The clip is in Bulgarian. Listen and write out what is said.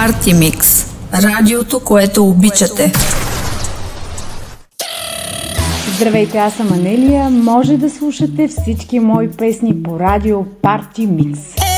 Party Mix. Радиото, което обичате. Здравейте, аз съм Анелия. Може да слушате всички мои песни по радио Party Mix.